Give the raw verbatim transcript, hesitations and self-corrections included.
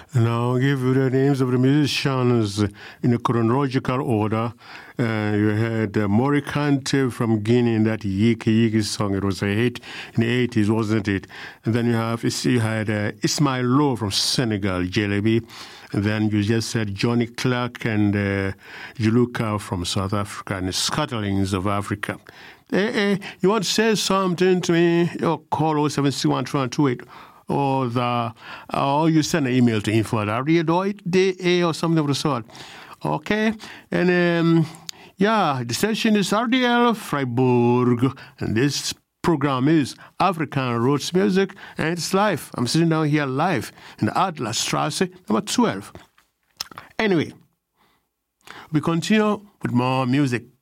And I'll give you the names of the musicians in a chronological order. Uh, you had uh, Morikante from Guinea in that Yiki Yiki song. It was a hit in the eighties, wasn't it? And then you have you had uh, Ismail Lo from Senegal, Jelebi. And then you just said Johnny Clark and uh, Juluka from South Africa and the Scatterlings of Africa. Hey, hey, you want to say something to me? Your call oh seven six one two one two eight. Or the, or you send an email to info at R D A or something of the sort. Okay? And um, yeah, the station is R D L Freiburg, and this program is African Roots Music, and it's live. I'm sitting down here live in the Adlerstrasse, number twelve. Anyway, we continue with more music.